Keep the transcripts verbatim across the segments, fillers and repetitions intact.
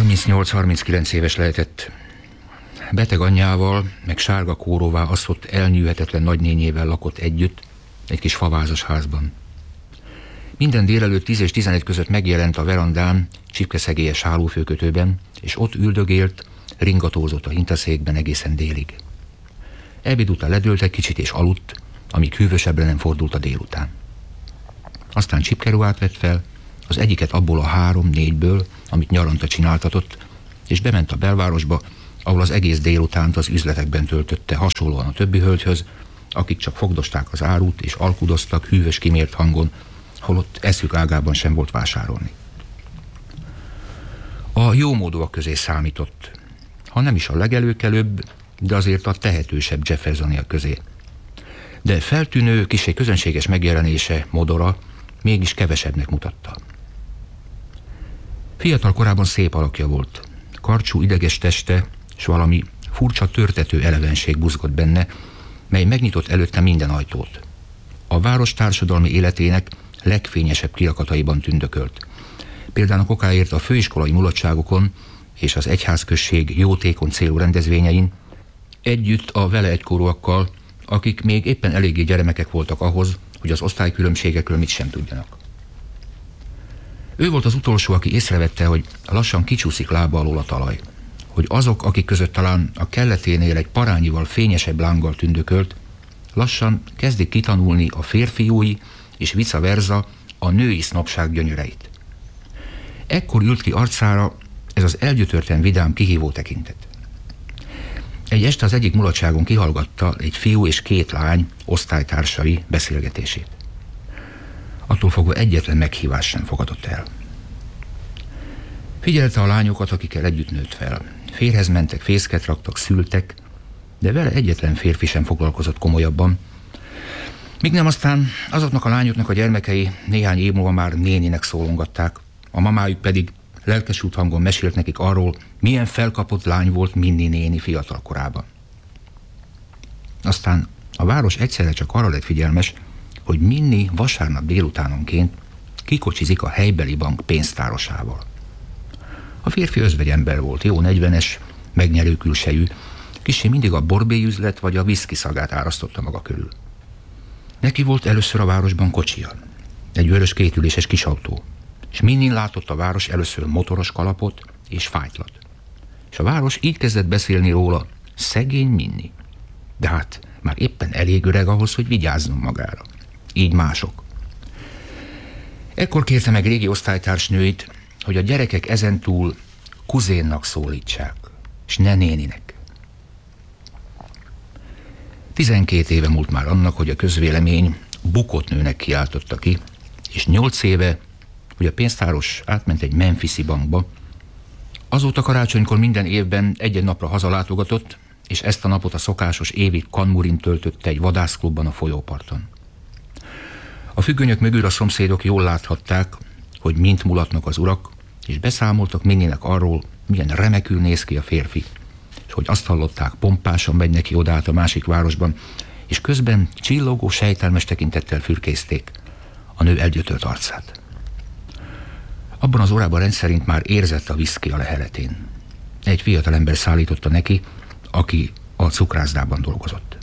harmincnyolc-harminckilenc éves lehetett. Beteg anyjával, meg sárga kóróvá asszott elnyűhetetlen nagynényével lakott együtt egy kis favázas házban. Minden délelőtt tíz és tizenegy között megjelent a verandán, csipkeszegélyes hálófőkötőben, és ott üldögélt, ringatózott a hintaszékben egészen délig. Ebéd után ledőlt egy kicsit és aludt, amíg hűvösebbre nem fordult a délután. Aztán csipkeruhát vett fel, az egyiket abból a három-négyből, amit nyaranta csináltatott, és bement a belvárosba, ahol az egész délutánt az üzletekben töltötte, hasonlóan a többi hölgyhöz, akik csak fogdosták az árut és alkudoztak hűvös kimért hangon, holott eszük ágában sem volt vásárolni. A jómódúak közé számított, ha nem is a legelőkelőbb, de azért a tehetősebb Jeffersoniak közé. De feltűnő, kissé közönséges megjelenése, modora mégis kevesebbnek mutatta. Fiatal korában szép alakja volt, karcsú ideges teste, s valami furcsa törtető elevenség buzgott benne, mely megnyitott előtte minden ajtót. A város társadalmi életének legfényesebb kirakataiban tündökölt. Például okáért a főiskolai mulatságokon és az egyházközség jótékony célú rendezvényein, együtt a vele egykorúakkal, akik még éppen eléggé gyermekek voltak ahhoz, hogy az osztálykülönbségekről mit sem tudjanak. Ő volt az utolsó, aki észrevette, hogy lassan kicsúszik lába alól a talaj, hogy azok, akik között talán a kelleténél egy parányival fényesebb lánggal tündökölt, lassan kezdik kitanulni a férfiúi és vice versa a női sznobság gyönyöreit. Ekkor ült ki arcára ez az elgyötörten vidám kihívó tekintet. Egy este az egyik mulatságon kihallgatta egy fiú és két lány osztálytársai beszélgetését. Attól fogva egyetlen meghívás sem fogadott el. Figyelte a lányokat, akikkel együtt nőtt fel. Férhez mentek, fészket raktak, szültek, de vele egyetlen férfi sem foglalkozott komolyabban. Míg nem aztán azoknak a lányoknak a gyermekei néhány év múlva már néninek szólongatták, a mamájuk pedig lelkesült hangon mesélt nekik arról, milyen felkapott lány volt Minni néni fiatal korában. Aztán a város egyszerre csak arra lett figyelmes, hogy Minni vasárnap délutánonként kikocsizik a helybeli bank pénztárosával. A férfi özvegyember volt, jó negyvenes, megnyerő külsejű, kissé mindig a borbélyüzlet vagy a viszki szagát árasztotta maga körül. Neki volt először a városban kocsia, egy vörös kétüléses kisautó, és Minnin látott a város először motoros kalapot és fájtlat. És a város így kezdett beszélni róla, szegény Minni. De hát már éppen elég öreg ahhoz, hogy vigyázzon magára. Így mások. Ekkor kérte meg régi osztálytársnőit, hogy a gyerekek ezentúl kuzénnak szólítsák, és ne néninek. Tizenkét éve múlt már annak, hogy a közvélemény bukott nőnek kiáltotta ki, és nyolc éve, hogy a pénztáros átment egy Memphisi bankba. Azóta karácsonykor minden évben egy-egy napra hazalátogatott, és ezt a napot a szokásos évi kanmurin töltötte egy vadászklubban a folyóparton. A függönyök mögül a szomszédok jól láthatták, hogy mint mulatnak az urak, és beszámoltak Minninek arról, milyen remekül néz ki a férfi, és hogy azt hallották, pompásan megy neki oda át a másik városban, és közben csillogó, sejtelmes tekintettel fürkészték a nő elgyötört arcát. Abban az órában rendszerint már érzett a viszki a leheletén. Egy fiatalember szállította neki, aki a cukrászdában dolgozott.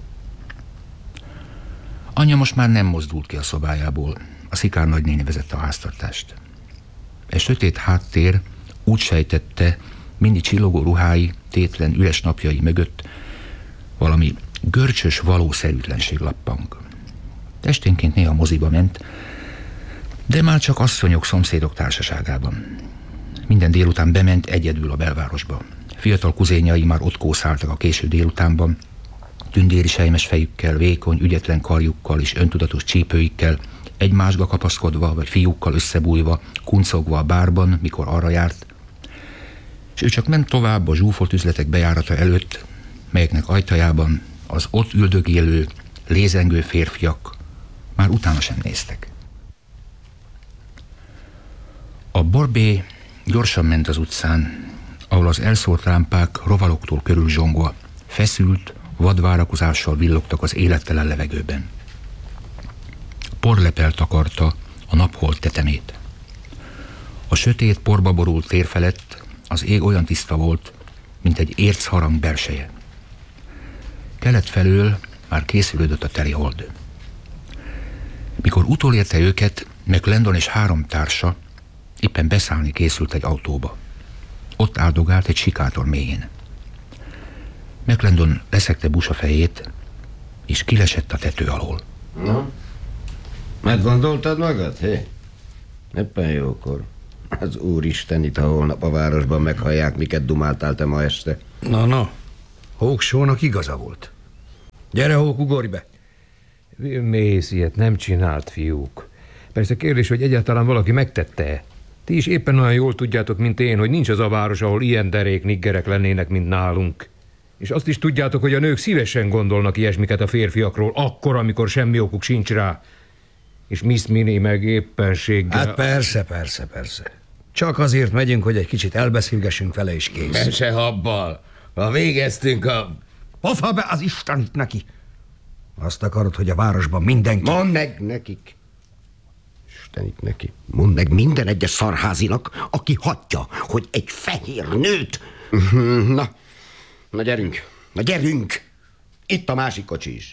Anyja most már nem mozdult ki a szobájából, a Szikár nagynéni vezette a háztartást. Egy sötét háttér úgy sejtette, mindig csillogó ruhái, tétlen üres napjai mögött valami görcsös valószerűtlenség lappang. Esténként néha moziba ment, de már csak asszonyok, szomszédok társaságában. Minden délután bement egyedül a belvárosba. Fiatal kuzénjai már ott kószáltak a késő délutánban, tündéri sejmes fejükkel, vékony, ügyetlen karjukkal és öntudatos csípőikkel, egymásba kapaszkodva, vagy fiúkkal összebújva, kuncogva a bárban, mikor arra járt, és ő csak ment tovább a zsúfolt üzletek bejárata előtt, melyeknek ajtajában az ott üldögélő, lézengő férfiak már utána sem néztek. A borbé gyorsan ment az utcán, ahol az elszórt lámpák rovaloktól körül zsongva, feszült, vadvárakozással villogtak az élettelen levegőben. Porlepel takarta a napholt tetemét. A sötét, porba borult tér felett az ég olyan tiszta volt, mint egy ércharang belseje. Kelet felől már készülődött a teli hold. Mikor utolérte őket, McLendon és három társa éppen beszállni készült egy autóba. Ott áldogált egy sikátor mélyén. McLendon leszegte Bush a fejét, és kilesett a tető alól. Na, meggondoltad magad, hé? Éppen jókor. Az úristen, itt, ha holnap a városban meghallják, miket dumáltál te ma este. Na, na, Hawkshaw-nak igaza volt. Gyere, Hawk, ugorj be! Will Macy ilyet nem csinált, fiúk. Persze kérdés, hogy egyáltalán valaki megtette-e. Ti is éppen olyan jól tudjátok, mint én, hogy nincs az a város, ahol ilyen derék niggerek lennének, mint nálunk. És azt is tudjátok, hogy a nők szívesen gondolnak ilyesmiket a férfiakról, akkor, amikor semmi okuk sincs rá. És Miss Minnie meg éppenséggel... Hát persze, persze, persze. Csak azért megyünk, hogy egy kicsit elbeszélgessünk vele, és kész. Mese habbal. Ha végeztünk a... Pofa be az Istenit neki! Azt akarod, hogy a városban mindenki... Mondd meg nekik. Istenit neki. Mondd meg minden egyes szarházinak, aki hagyja, hogy egy fehér nőt... Na, na gyerünk, na gyerünk! Itt a másik kocsi is.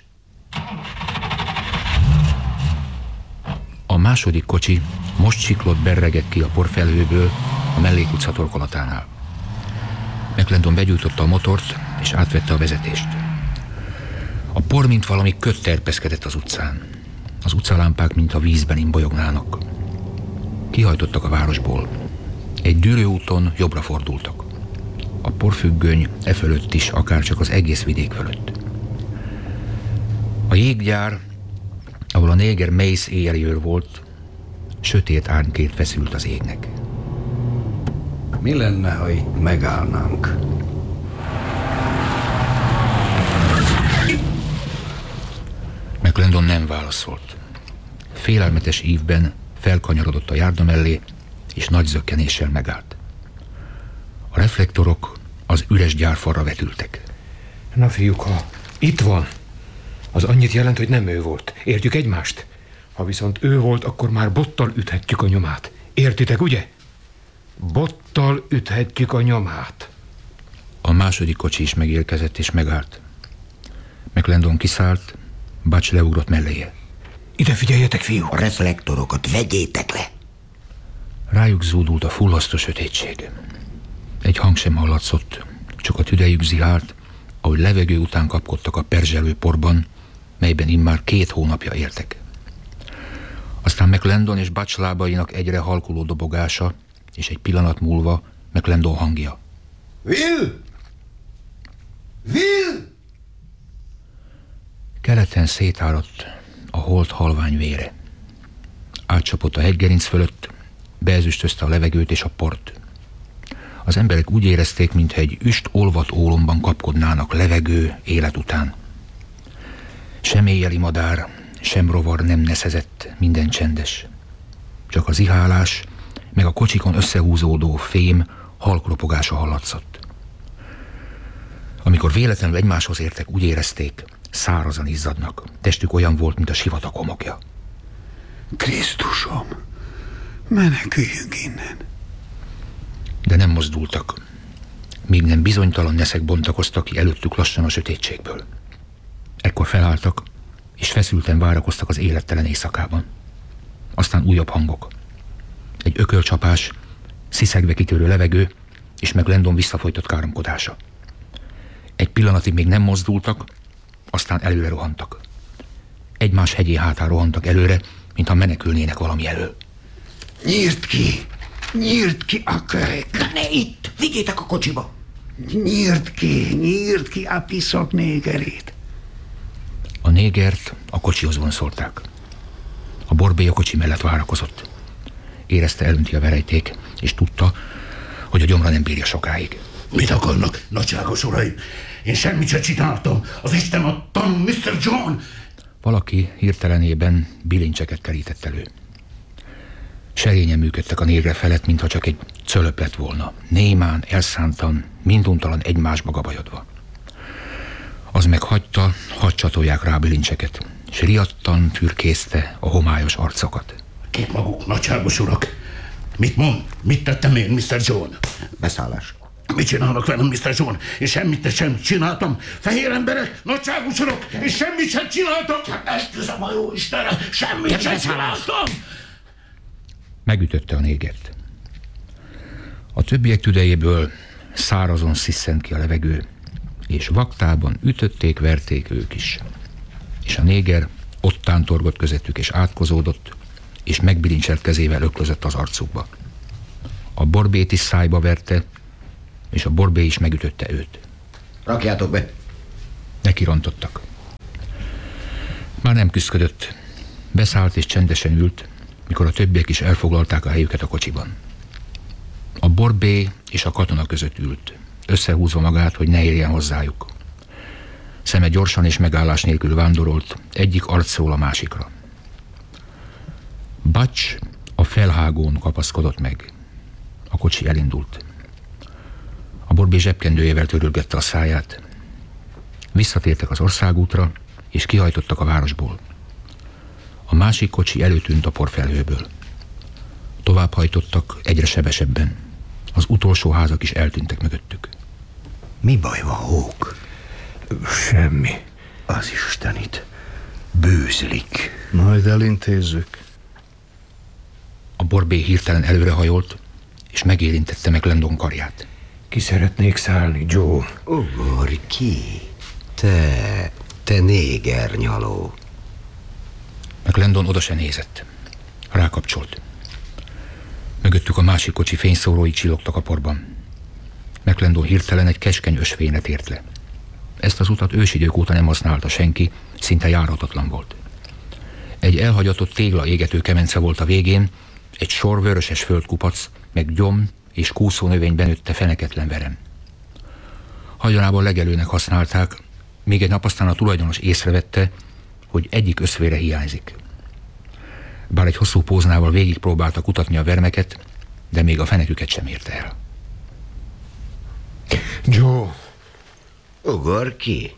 A második kocsi most siklott berregett ki a porfelhőből a mellékutca torkolatánál. McLendon begyújtotta a motort, és átvette a vezetést. A por, mint valami köt terpeszkedett az utcán. Az utcalámpák, mint a vízben imbolyognának. Kihajtottak a városból. Egy dűrőúton jobbra fordultak. A porfüggöny e fölött is, akárcsak az egész vidék fölött. A jéggyár, ahol a néger Mace éjjelőr volt, sötét árnyként feszült az égnek. Mi lenne, ha itt megállnánk? McLendon nem válaszolt. Félelmetes ívben felkanyarodott a járda mellé, és nagy zökkenéssel megállt. A reflektorok az üres gyárfalra vetültek. Na, fiúk, ha itt van, az annyit jelent, hogy nem ő volt. Értjük egymást? Ha viszont ő volt, akkor már bottal üthetjük a nyomát. Értitek, ugye? Bottal üthetjük a nyomát. A második kocsi is megérkezett és megállt. McLendon kiszállt, Butch leugrott melléje. Ide figyeljetek, fiúk! A reflektorokat vegyétek le! Rájuk zúdult a fullasztó sötétség. Egy hang sem hallatszott, csak a tüdejük zihált, ahogy levegő után kapkodtak a perzselő porban, melyben immár két hónapja éltek. Aztán McLendon és Butch lábainak egyre halkuló dobogása, és egy pillanat múlva McLendon hangja. Will! Will! Keleten szétáradt a holt halvány vére. Átcsapott a hegygerinc fölött, beezüstözte a levegőt és a port. Az emberek úgy érezték, mintha egy üst olvat ólomban kapkodnának levegő élet után. Sem éjjeli madár, sem rovar nem neszezett, minden csendes. Csak az ihálás, meg a kocsikon összehúzódó fém halkropogása hallatszott. Amikor véletlenül egymáshoz értek, úgy érezték, szárazan izzadnak. Testük olyan volt, mint a sivatag homokja. Krisztusom, meneküljünk innen. De nem mozdultak, míg nem bizonytalan neszek bontakoztak ki előttük lassan a sötétségből. Ekkor felálltak, és feszülten várakoztak az élettelen éjszakában. Aztán újabb hangok. Egy ökölcsapás, sziszegve kitörő levegő, és McLendon visszafolytott káromkodása. Egy pillanatig még nem mozdultak, aztán előre rohantak. Egymás hegyé hátán rohantak előre, mintha menekülnének valami elől. Nyírd ki! Nyírd ki a kölyk! De ne itt! Vigyétek a kocsiba! Nyírd ki! Nyírd ki a piszok négerét! A négert a kocsihoz vonszolták. A borbély a kocsi mellett várakozott. Érezte, elönti a verejték, és tudta, hogy a gyomra nem bírja sokáig. Mit akarnak, nagyságos uraim? Én semmit sem csináltam. Az Isten adtam, miszter John! Valaki hirtelenében bilincseket kerített elő. Serényen működtek a négre felett, mintha csak egy cölöp lett volna. Némán, elszántan, minduntalan egymásba gabajodva. Az meg hagyta, hadd csatolják rá a bilincseket, és riadtan fürkészte a homályos arcokat. Két maguk, nagyságos urak! Mit mond? Mit tettem én, miszter John? Beszállás. Mit csinálnak velem, miszter John? És semmit sem csináltam. Fehér emberek, nagyságos urak, és semmit sem csináltam. Esküszöm a jó Istenre, semmit sem csináltam. Megütötte a négert. A többiek tüdejéből szárazon sziszent ki a levegő, és vaktában ütötték, verték ők is. És a néger ott tántorgott közöttük, és átkozódott, és megbilincselt kezével öklözött az arcukba. A borbét is szájba verte, és a borbé is megütötte őt. Rakjátok be. Nekirontottak. Már nem küszködött. Beszállt és csendesen ült, mikor a többiek is elfoglalták a helyüket a kocsiban. A borbé és a katona között ült, összehúzva magát, hogy ne érjen hozzájuk. Szeme gyorsan és megállás nélkül vándorolt, egyik arcról a másikra. Butch a felhágón kapaszkodott meg. A kocsi elindult. A borbé zsebkendőjével törölgette a száját. Visszatértek az országútra, és kihajtottak a városból. A másik kocsi előtűnt a porfelhőből. Továbbhajtottak egyre sebesebben. Az utolsó házak is eltűntek mögöttük. Mi baj van, Hók? Semmi. Az Istenit. Bőzlik. Majd elintézzük. A borbé hirtelen előrehajolt, és megérintette meg Landon karját. Ki szeretnék szállni, Joe? Ugorj ki. Te, te négernyaló. Meg Landon oda se nézett. Rákapcsolt. Mögöttük a másik kocsi fényszórói csillogtak a porban. McLendon hirtelen egy keskeny ösvényre ért le. Ezt az utat ősidők óta nem használta senki, szinte járhatatlan volt. Egy elhagyatott tégla égető kemence volt a végén, egy sor vöröses földkupac, meg gyom és kúszónövény benőtte feneketlen verem. Hajdanában legelőnek használták, még egy nap aztán a tulajdonos észrevette, hogy egyik öszvére hiányzik. Bár egy hosszú póznával végigpróbálta kutatni a vermeket, de még a feneküket sem érte el. Joe! Ugorj ki.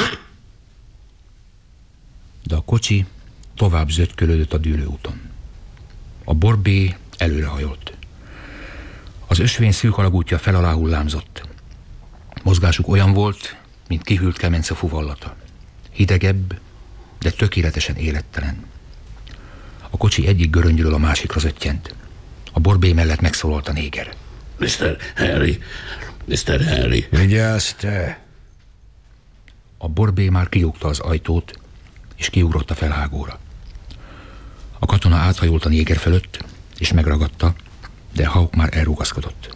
De a kocsi tovább zötkölődött a dűlőúton. A borbé előrehajolt. Az ösvény szűk alagútja fel alá hullámzott. Mozgásuk olyan volt, mint kihűlt kemence fuvallata. Hidegebb, de tökéletesen élettelen. A kocsi egyik göröngyről a másikra zöttyent. A borbé mellett megszólalt a néger. miszter Harry, miszter Harry. Vigyázz te! A borbé már kirúgta az ajtót, és kiugrott a felhágóra. A katona áthajolt a néger fölött, és megragadta, de Hawk már elrugaszkodott.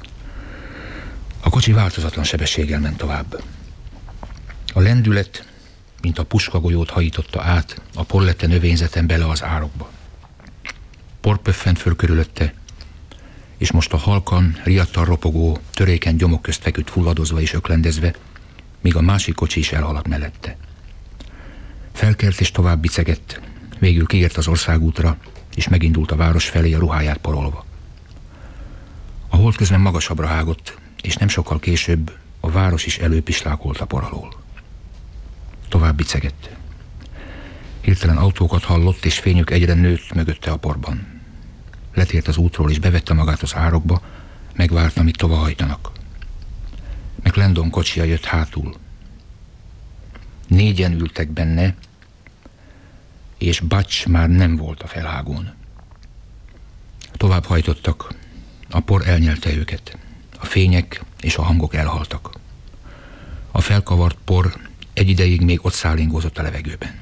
A kocsi változatlan sebességgel ment tovább. A lendület, mint a puskagolyót hajította át a pollette növényzeten bele az árokba. Por pöffent föl körülötte, és most a halkan, riadtan ropogó, törékeny gyomok közt feküdt fulladozva és öklendezve, míg a másik kocsi is elhaladt mellette. Felkelt és tovább bicegett, végül kiért az országútra, és megindult a város felé a ruháját porolva. A hold közben magasabbra hágott, és nem sokkal később a város is előpislákolt a por alól. Tovább bicegett. Hirtelen autókat hallott, és fényük egyre nőtt mögötte a porban. Letért az útról, és bevette magát az árokba, megvárta, míg továbbhajtanak. McLendon kocsia jött hátul. Négyen ültek benne, és Butch már nem volt a felhágón. Tovább hajtottak, a por elnyelte őket. A fények és a hangok elhaltak. A felkavart por egy ideig még ott szállingózott a levegőben.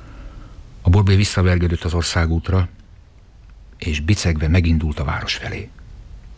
A borbé visszavergődött az országútra, és bicegve megindult a város felé.